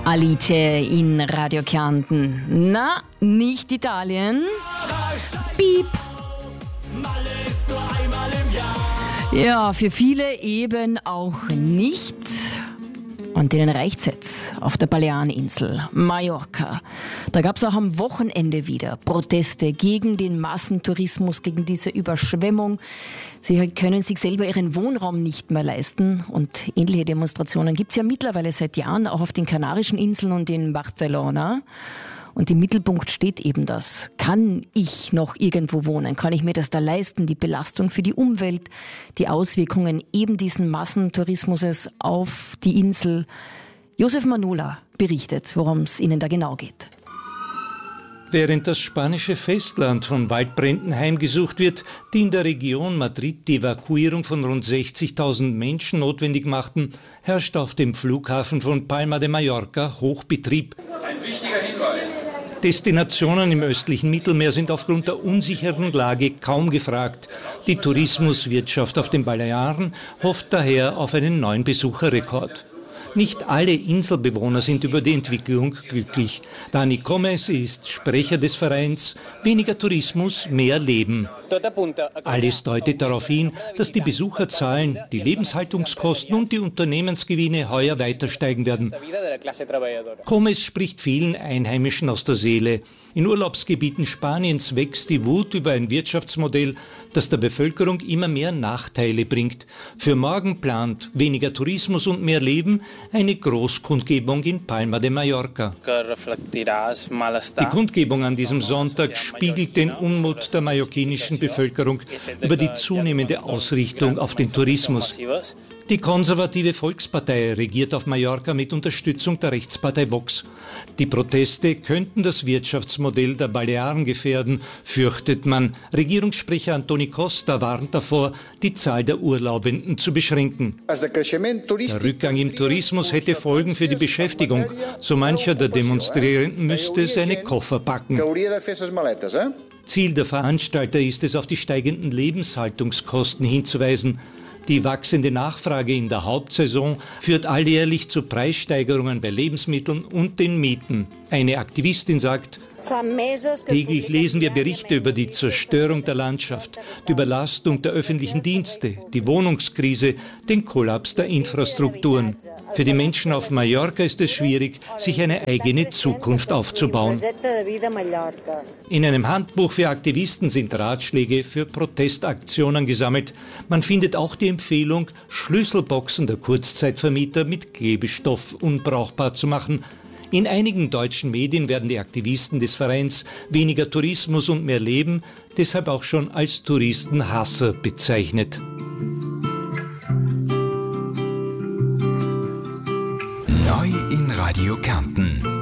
Alice in Radio Kärnten. Na, nicht Italien. Piep. Ja, für viele eben auch nicht. Und denen reicht's jetzt auf der Baleareninsel, Mallorca. Da gab's auch am Wochenende wieder Proteste gegen den Massentourismus, gegen diese Überschwemmung. Sie können sich selber ihren Wohnraum nicht mehr leisten. Und ähnliche Demonstrationen gibt's ja mittlerweile seit Jahren auch auf den Kanarischen Inseln und in Barcelona. Und im Mittelpunkt steht eben das. Kann ich noch irgendwo wohnen? Kann ich mir das da leisten? Die Belastung für die Umwelt, die Auswirkungen eben diesen Massentourismus auf die Insel. Josef Manula berichtet, worum es Ihnen da genau geht. Während das spanische Festland von Waldbränden heimgesucht wird, die in der Region Madrid die Evakuierung von rund 60.000 Menschen notwendig machten, herrscht auf dem Flughafen von Palma de Mallorca Hochbetrieb. Ein wichtiger Hinweis. Destinationen im östlichen Mittelmeer sind aufgrund der unsicheren Lage kaum gefragt. Die Tourismuswirtschaft auf den Balearen hofft daher auf einen neuen Besucherrekord. Nicht alle Inselbewohner sind über die Entwicklung glücklich. Dani Gomez ist Sprecher des Vereins Weniger Tourismus, mehr Leben. Alles deutet darauf hin, dass die Besucherzahlen, die Lebenshaltungskosten und die Unternehmensgewinne heuer weiter steigen werden. Gomez spricht vielen Einheimischen aus der Seele. In Urlaubsgebieten Spaniens wächst die Wut über ein Wirtschaftsmodell, das der Bevölkerung immer mehr Nachteile bringt. Für morgen plant Weniger Tourismus und mehr Leben eine Großkundgebung in Palma de Mallorca. Die Kundgebung an diesem Sonntag spiegelt den Unmut der mallorquinischen Bevölkerung über die zunehmende Ausrichtung auf den Tourismus. Die konservative Volkspartei regiert auf Mallorca mit Unterstützung der Rechtspartei Vox. Die Proteste könnten das Wirtschaftsmodell der Balearen gefährden, fürchtet man. Regierungssprecher Antoni Costa warnt davor, die Zahl der Urlaubenden zu beschränken. Der Rückgang im Tourismus hätte Folgen für die Beschäftigung. So mancher der Demonstrierenden müsste seine Koffer packen. Ziel der Veranstalter ist es, auf die steigenden Lebenshaltungskosten hinzuweisen. Die wachsende Nachfrage in der Hauptsaison führt alljährlich zu Preissteigerungen bei Lebensmitteln und den Mieten. Eine Aktivistin sagt, täglich lesen wir Berichte über die Zerstörung der Landschaft, die Überlastung der öffentlichen Dienste, die Wohnungskrise, den Kollaps der Infrastrukturen. Für die Menschen auf Mallorca ist es schwierig, sich eine eigene Zukunft aufzubauen. In einem Handbuch für Aktivisten sind Ratschläge für Protestaktionen gesammelt. Man findet auch die Empfehlung, Schlüsselboxen der Kurzzeitvermieter mit Klebestoff unbrauchbar zu machen. In einigen deutschen Medien werden die Aktivisten des Vereins Weniger Tourismus und mehr Leben deshalb auch schon als Touristenhasser bezeichnet. Neu in Radio Kärnten.